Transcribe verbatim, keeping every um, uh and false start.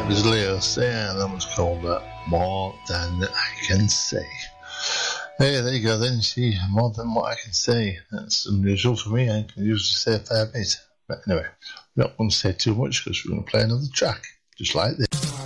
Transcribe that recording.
it was Leo saying that was called uh, More Than I Can Say. Hey, there you go then, you see, more than what I can say. That's unusual for me, I can usually say a fair bit. But anyway, we're not going to say too much because we're going to play another track, just like this.